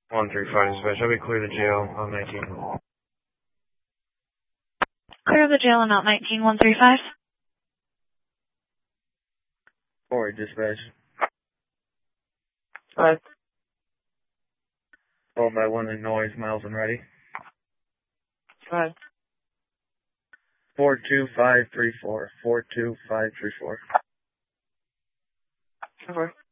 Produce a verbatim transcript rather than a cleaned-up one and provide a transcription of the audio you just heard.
one three five, dispatch. I'll be clear the jail on nineteen. Clear the jail on Mount nineteen, one three five. Forward, dispatch. Five. Followed by one in noise, miles and ready. Five. Four two five three four. Four two five three four. Four.